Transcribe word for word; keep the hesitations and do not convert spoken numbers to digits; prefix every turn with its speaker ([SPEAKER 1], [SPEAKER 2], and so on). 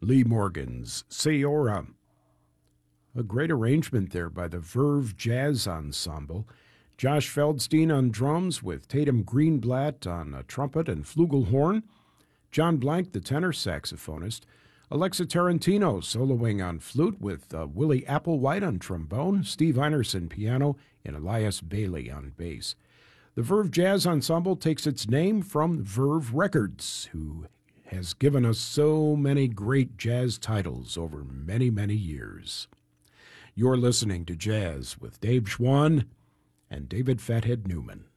[SPEAKER 1] Lee Morgan's Sayora. A great arrangement there by the Verve Jazz Ensemble. Josh Feldstein on drums with Tatum Greenblatt on a trumpet and flugelhorn. John Blank, the tenor saxophonist. Alexa Tarantino soloing on flute with uh, Willie Applewhite on trombone. Steve Einerson piano and Elias Bailey on bass. The Verve Jazz Ensemble takes its name from Verve Records, who has given us so many great jazz titles over many, many years. You're listening to Jazz with Dave Schwann and David Fathead Newman.